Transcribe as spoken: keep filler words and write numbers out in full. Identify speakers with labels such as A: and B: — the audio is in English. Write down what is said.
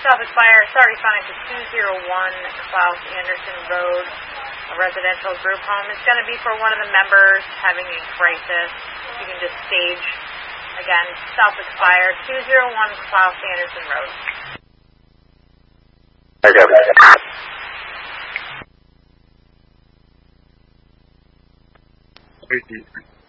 A: Southwick Fire, sorry, responding to two oh one Klaus Anderson Road, a residential group home. It's going to be for one of the members having a crisis. You can just stage, again, Southwick Fire, two oh one Klaus Anderson Road.
B: Okay.